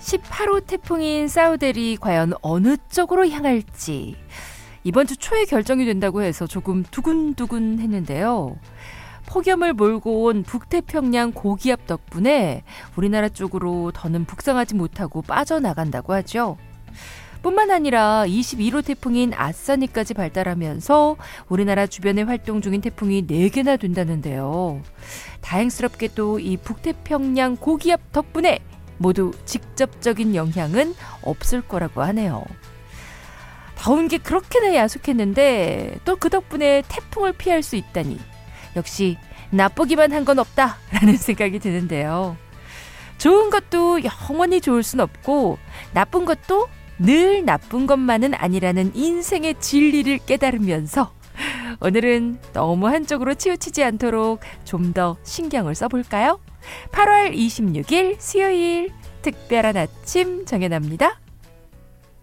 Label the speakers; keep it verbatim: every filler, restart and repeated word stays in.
Speaker 1: 십팔 호 태풍인 사우델이 과연 어느 쪽으로 향할지 이번 주 초에 결정이 된다고 해서 조금 두근두근 했는데요. 폭염을 몰고 온 북태평양 고기압 덕분에 우리나라 쪽으로 더는 북상하지 못하고 빠져나간다고 하죠. 뿐만 아니라 이십일 호 태풍인 아싸니까지 발달하면서 우리나라 주변에 활동 중인 태풍이 네 개나 된다는데요. 다행스럽게도 이 북태평양 고기압 덕분에 모두 직접적인 영향은 없을 거라고 하네요. 더운 게 그렇게나 야속했는데 또 그 덕분에 태풍을 피할 수 있다니 역시 나쁘기만 한 건 없다라는 생각이 드는데요. 좋은 것도 영원히 좋을 순 없고 나쁜 것도 늘 나쁜 것만은 아니라는 인생의 진리를 깨달으면서 오늘은 너무 한쪽으로 치우치지 않도록 좀 더 신경을 써볼까요? 팔월 이십육일 수요일 특별한 아침 정연아입니다.